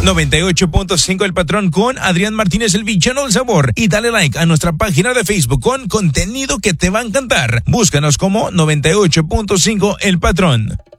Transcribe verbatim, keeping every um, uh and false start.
noventa y ocho punto cinco El Patrón con Adrián Martínez, el villano del sabor. Y dale like a nuestra página de Facebook con contenido que te va a encantar. Búscanos como noventa y ocho punto cinco El Patrón.